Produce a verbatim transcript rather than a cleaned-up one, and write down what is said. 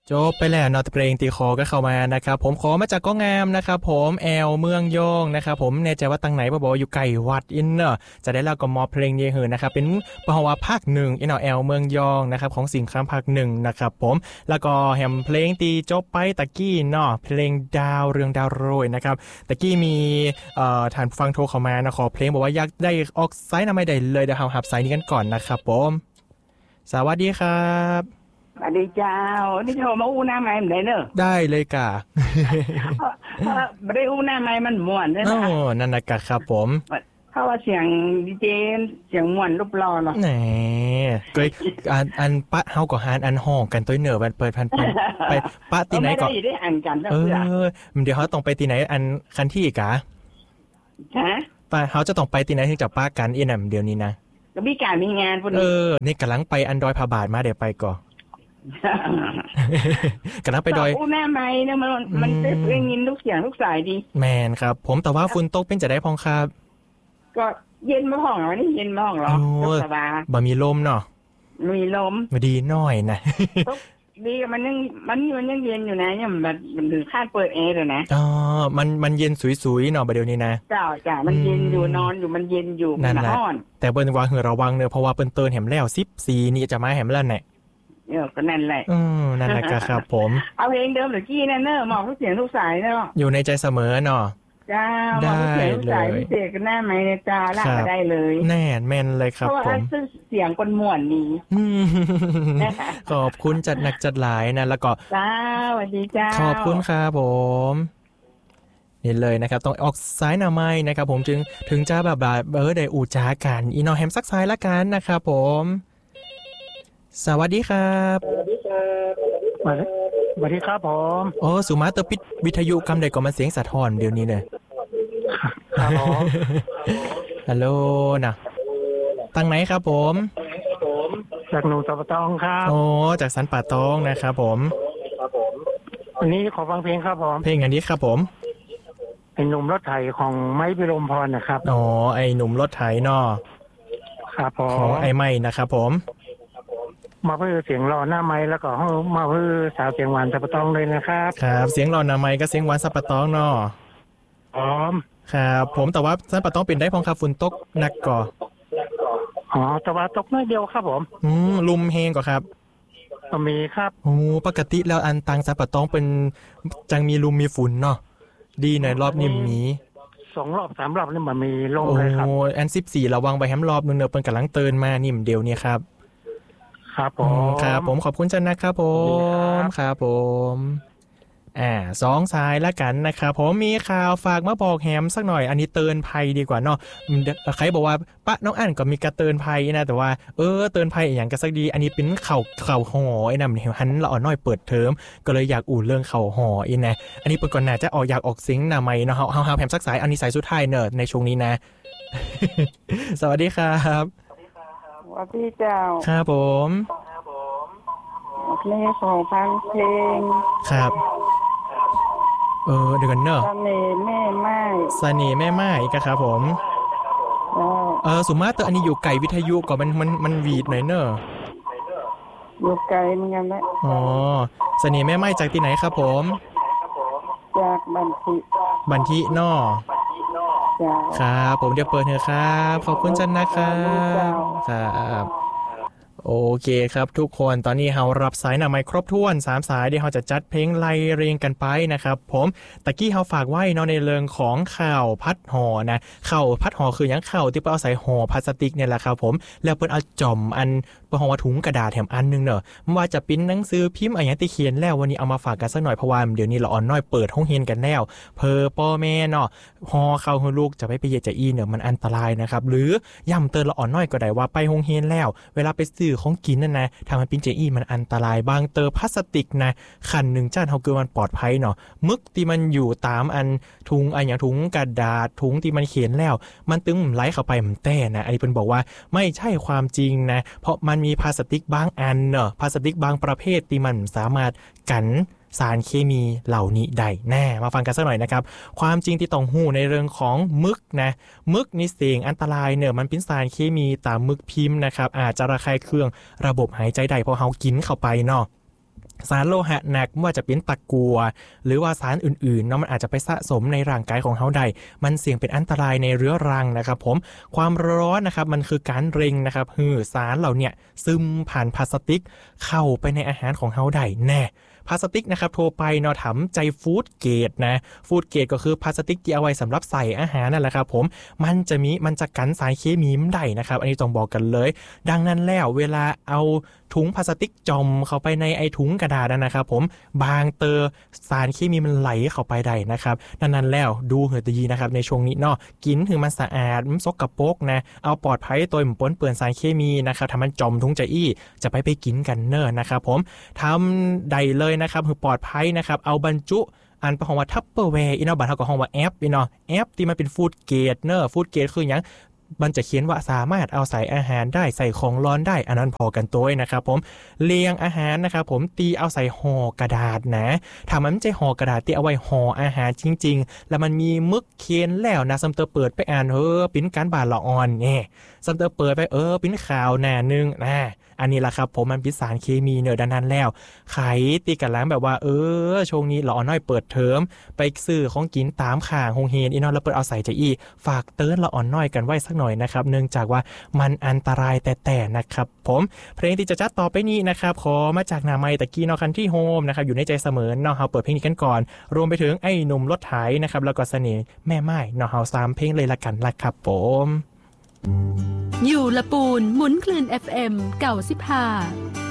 จบไปแล้วนอตเพลงตีคอก็เข้ามานะครับผมขอมาจากก้องงามนะครับผมแอลเมืองยองนะครับผมแน่ใจว่าตั้งไหนบอกอยู่ไกลวัดอินเนอร์จะได้เล่าก็มอเพลงนี้หือนะครับเป็นปหวภาคหนึ่งอินเนอร์แอลเมืองยองนะครับของสิงค้าภาคหนึ่งนะครับผมแล้วก็แฮมเพลงตีจบไปตะกี้เนาะเพลงดาวเรืองดาวโรยนะครับตะกี้มีเอ่อฐานฟังโทรเข้ามานะขอเพลงบอกว่าอยากได้ออกไซน์นำไม่ได้เลยเดี๋ยวเราหับไซน์นี้กันก่อนนะครับผมสวัสดีครับสวัสดีเจ้านี่โทรมาอู้หน้าไม้เหมือนเนอะได้เลยกะไม่ได้อู้หน้าไม้มันม่วนเลยนะโอ้นั่นนะกะครับผมเพราะว่าเสียงดีเจเสียงม่วนรูปรอเนาะแหนเกยอันอันปะเฮาก็หานอันห้องกันตัวเหนือมันเปิดพันไปปะตีไหนก็ไม่ได้อ่านกันเออเดี๋ยวเขาต้องไปตีไหนอันคันที่อีกะฮะปะเขาจะต้องไปตีไหนถึงจะปะกันอีน่ะเดี๋ยวนี้นะก็มีการมีงานพวกนี้เออนี่กำลังไปอันดอยพาบาทมาเดี๋ยวไปก่อนกันนับไปดอยอู้แม่ไม้เนี่ยมันมันเป็นเพลงยินลูกเสียงลูกสายดีแมนครับผมแต่ว่าฝุ่นตกเป็นจะได้พองครับก็เย็นมาห้องเหรอนี่เย็นมาห้องเหรอสบายบ่มีลมเนาะมีลมมาดีหน่อยนะดีมันยังมันมันยังเย็นอยู่นะเนี่ยมันมันถึงคาดเปิดแอร์เลยนะอ๋อมันมันเย็นสุยๆเนาะประเดี๋ยวนี้นะจ้าจ้ามันเย็นอยู่นอนอยู่มันเย็นอยู่มันร้อนแต่เบิ้ลว่าเหือระวังเนอะเพราะว่าเปิ้นเตือนแหมแล้วสิบสี่นี่จะมาแหมแล้วแหละเออก็นั่นแหละอืมนั่นแหละครับผมเอาเพลงเดิมหรือกี้นั่นเนอะหมอกทุกเสียงทุกสายเนอะอยู่ในใจเสมอเนาะจ้าหมอกทุกเสียงทุกสายพิเศษกันหน้าไม้ในจ้าลากมาได้เลยแน่แม่นเลยครับผมเพราะว่าเสียงคนม่วนนี้ขอบคุณจัดหนักจัดหลายนะแล้วก็จ้าสวัสดีจ้าขอบคุณครับผมนี่เลยนะครับต้องออกซ้ายหน้าไม้นะครับผมจึงถึงจะแบบเออได้อู่จ้ากันอีนอแฮมซักซ้ายละกันนะครับผมสวัสดีครับสวัสดีครับสวัสดีครับผมโอ้สุมาเตอร์ปิดวิทยุกำใดก็มันเสียงสะท้อนเดี๋ยวนี้เลยครับผมฮัลโหลนะตั้งไหนครับผมจากหนูสันป่าตองครับโอ้จากสันป่าตองนะครับผมวันนี้ขอฟังเพลงครับผมเพลงอันนี้ครับผมไอ้หนุ่มรถไถของไม้พิรมพรนะครับอ๋อไอ้หนุ่มรถไถเนาะครับผมของไอ้ไม้นะครับผมมาเพื่อเสียงรอหน้าไม้แล้วก็มาเพื่อสาวเสียงหวานสับปะตองเลยนะครับครับเสียงรอหน้าไม้ก็เสียงหวานสับปะตองเนาะพร้อมครับผมแต่ว่าสับปะตองเป็นได้พองครับฝนตกหนักก่ออ๋อแต่ว่าตกน้อยเดียวครับผมอืมลมแห้งก่อครับก็มีครับโอ้ปกติแล้วอันตังสับปะตองเป็นจังมีลมมีฝุ่นเนาะดีหน่อยรอบนี้มีสองรอบสามรอบนี่มันมีลมเลยครับโอ้อันสิบสี่ระวังไปแฮมรอบนึงเนอะเปิ้นกำลังเตือนมานิ่มเดียวเนี่ยครับครับผมครับผมขอบคุณจันนะครับผมครับผมอ่าสองสายละกันนะครับผมมีข่าวฝากมาบอกแฮมสักหน่อยอันนี้เตือนภัยดีกว่าเนาะใครบอกว่าปะน้องอ่านก็มีกระเตือนภัยนะแต่ว่าเออเตือนภัยอย่างกันสักดีอันนี้เป็นข่าวข่าวห่อไอ้นำหันละอ่อนน้อยเปิดเทอมก็เลยอยากอู่เรื่องข่าวห่ออีนะอันนี้เป็นก่อนหน้าจะออกอยากออกซิงค์นะไหมเนาะเฮาเฮาแฮมสักสายอันนี้สายสุดท้ายเนอะในช่วงนี้นะสวัสดีครับสวัสดีเจ้าครับผมเพลงของพันเพลงครับเออเดี๋ยวกันเนอะเสน่ห์แม่ไม้เสน่ห์แม่ไม้อีกครับผมเออสุมาเตอร์อันนี้อยู่ไกลวิทยุก่อนมันมันมันวีดหน่อยเนอะอยู่ไกลเหมือนกันแหละอ๋อเสน่ห์แม่ไม้จากที่ไหนครับผมจากบันทิบันทิเนอะครับผมเดี๋ยวเปิดเถอะครับขอบคุณจันนะครับครับโอเคครับทุกคนตอนนี้เรารับสายหน้าไมค์ครบถ้วนสามสายเดี๋ยวเราจะจัดเพลงไล่เรียงกันไปนะครับผมตะกี้เราฝากไว้เนาะในเรื่องของข่าวพัดห่อนะข่าวพัดห่อคืออย่างข่าวที่เปิ้นเอาใส่ห่อพลาสติกเนี่ยแหละครับผมแล้วเปิ้นเอาจ่อมอันเปิ้นห่อถุงกระดาษแถมอันนึงเนอะไม่ว่าจะเป็นหนังสือพิมพ์อะไรอย่างที่เขียนแล้ววันนี้เอามาฝากกันสักหน่อยเพราะว่าเดี๋ยวนี้เราอ่อนน้อยเปิดห้องเรียนกันแล้วเพอพ่อแม่เนาะห่อข้าวให้ลูกจะไปไปเหยียดจะอีเนี่ยมันอันตรายนะครับหรือย้ำเตือนเราอ่อนน้อยก็ได้ว่าไปห้องเรียนแล้วเวลาไปซื้อของกินนั่นนะทำให้ปิ้งเจอี้มันอันตรายบางเตอพลาสติกนะขันหนึ่งจ้านเฮาเกินมันปลอดภัยเนาะมึกที่มันอยู่ตามอันถุงอันอย่างถุงกระดาษถุงที่มันเขียนแล้วมันตึงไหลเข้าไปมันแต้นะอันนี้เพิ่นบอกว่าไม่ใช่ความจริงนะเพราะมันมีพลาสติกบางอันเนาะพลาสติกบางประเภทที่มันสามารถกันสารเคมีเหล่านี้ได้แน่มาฟังกันสักหน่อยนะครับความจริงที่ต้องหู้ในเรื่องของมึกนะมึกนี่เสี่ยงอันตรายเนอะมันเป็นสารเคมีตามมึกพิมพ์นะครับอาจจะระคายเคืองระบบหายใจได้เพราะเฮากินเข้าไปเนาะสารโลหะหนักไม่ว่าจะเป็นตะกั่วหรือว่าสารอื่นๆเนาะมันอาจจะไปสะสมในร่างกายของเฮาได้มันเสี่ยงเป็นอันตรายในเรื้อรังนะครับผมความร้อนนะครับมันคือการเร่งนะครับฮือสารเหล่านี้ซึมผ่านพลาสติกเข้าไปในอาหารของเฮาได้แน่พลาสติกนะครับโทรไปเนาะถามใจฟู้ดเกรดนะฟู้ดเกรดก็คือพลาสติกที่เอาไว้สำหรับใส่อาหารนั่นแหละครับผมมันจะมีมันจะกันสารเคมีมันได้นะครับอันนี้ต้องบอกกันเลยดังนั้นแล้วเวลาเอาถุงพลาสติกจมเข้าไปในไอถุงกระดาษนะครับผมบางเตอสารเคมีมันไหลเข้าไปได้นะครับดังนั้นแล้วดูเหือดีนะครับในช่วงนี้เนาะกินถึงมันสะอาดมันสกปรกนะเอาปลอดภัยตัวมันปนเปื้อนสารเคมีนะครับถ้ามันจมถุงจะอี้จะไปไปกินกันเนอะนะครับผมทำได้เลยนะครับคือปลอดภัยนะครับเอาบรรจุอันเป็นของว่าทัพเปอร์แวร์อีนอบัตเท่ากับของว่าแอปอีนอแอปที่มันเป็นฟู้ดเกรดเนอะฟู้ดเกรดคืออย่างมันจะเขียนว่าสามารถเอาใส่อาหารได้ใส่ของร้อนได้อันนั้นพอกันตัวนะครับผมเลียงอาหารนะครับผมตีเอาใส่ห่อกระดาษนะถ้ามันไม่ใช่ห่อกระดาษที่เอาไว้ห่ออาหารจริงๆแล้วมันมีมึกเคียนแล้วนะซัมเตอร์เปิดไปอ่านเออปิ้นการบาดละอ่อนเนี่ยซัมเตอร์เปิดไปเออปิ้นข่าวหน้านึงนะอันนี้แหละครับผมมันเป็นสารเคมีเนอะดังนั้นแล้วไขตีกันล้างแบบว่าเออช่วงนี้หล่อน้อยเปิดเทอมไปซื้อของกินตามข่างโฮงเฮนอีนอนแล้วเปิดเอาใส่ใจอี้ฝากเตือนละอ่อนน้อยกันไว้สักหน่อยนะครับเนื่องจากว่ามันอันตรายแต่แต่นะครับผมเพลงที่จะจัดต่อไปนี้นะครับขอมาจากนาไมตะกี้นอคันที่โฮมนะครับอยู่ในใจเสมอเนาะเฮาเปิดเพลงนี้กันก่อนรวมไปถึงไอ้หนุ่มรถไถนะครับแล้วก็เสน่ห์แม่ไม้เนาะเฮาสามเพลงเลยละกันละครับผมอยู่ละปูนหมุนคลื่น เอฟ เอ็ม เก้าสิบห้า